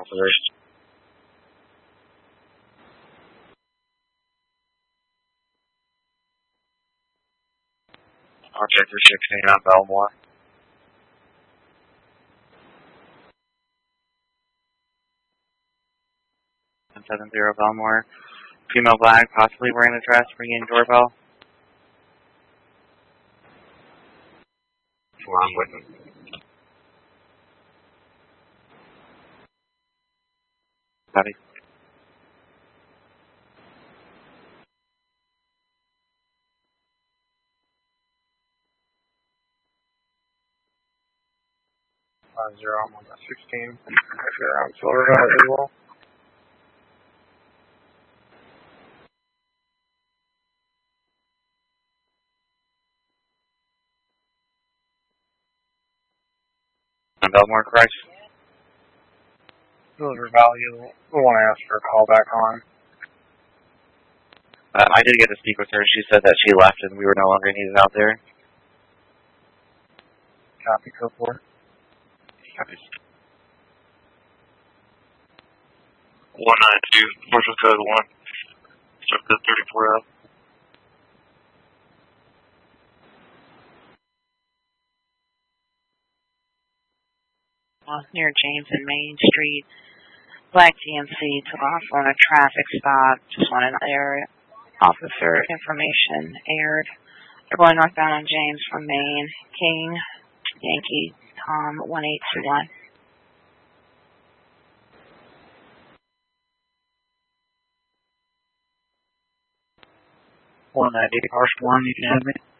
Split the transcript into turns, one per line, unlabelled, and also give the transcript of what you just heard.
first. Objector 16 on Belmore. 70 Belmore. Female black, possibly wearing a dress, ringing doorbell. I'm with him. Copy. Zero, I'm on the 16. If you're on Silverado as well. On Belmore, correct? Silver Valley, we want to ask for a call back on. I did get to speak with her. She said that she left and we were no longer needed out there. Copy, code 4. Copy. 192, Marshall code 1. Stuck to 34 up.
Near James and Main Street. Black GMC took off on a traffic stop. Just wanted their officer information aired. They're going northbound on James from Main. King, Yankee, Tom, 1821. 190, Harsh 1, you can have me.